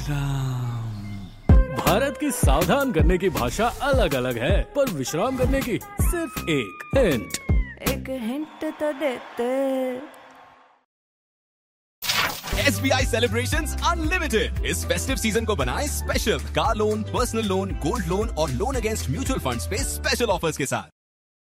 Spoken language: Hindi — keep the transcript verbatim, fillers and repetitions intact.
भारत की सावधान करने की भाषा अलग अलग है, पर विश्राम करने की सिर्फ एक हिंट। एक हिंट तो देते। S B I celebrations unlimited इस फेस्टिव सीजन को बनाए special. Car loan, personal loan, gold loan और लोन अगेंस्ट म्यूचुअल फंड्स पे स्पेशल ऑफर्स के साथ।